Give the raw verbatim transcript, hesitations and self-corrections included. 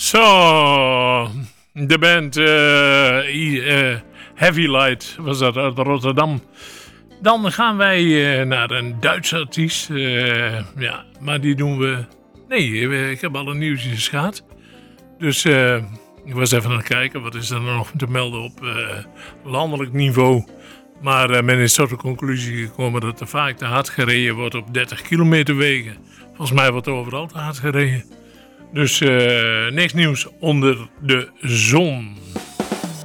Zo, de band uh, uh, Heavy Light was dat uit Rotterdam. Dan gaan wij uh, naar een Duitse artiest. Uh, ja, maar die doen we... Nee, ik heb alle nieuwtjes gehad. Dus uh, ik was even aan het kijken. Wat is er nog te melden op uh, landelijk niveau? Maar uh, men is tot de conclusie gekomen dat er vaak te hard gereden wordt op dertig kilometer wegen. Volgens mij wordt er overal te hard gereden. Dus uh, niks nieuws onder de zon.